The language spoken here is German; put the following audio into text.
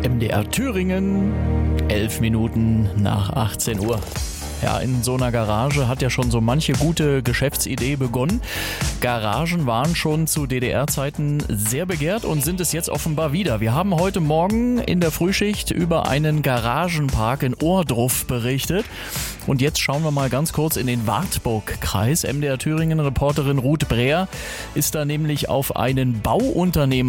MDR Thüringen, 11 Minuten nach 18 Uhr. Ja, in so einer Garage hat ja schon so manche gute Geschäftsidee begonnen. Garagen waren schon zu DDR-Zeiten sehr begehrt und sind es jetzt offenbar wieder. Wir haben heute Morgen in der Frühschicht über einen Garagenpark in Ohrdruf berichtet. Und jetzt schauen wir mal ganz kurz in den Wartburg-Kreis. MDR Thüringen-Reporterin Ruth Breer ist da nämlich auf einen Bauunternehmer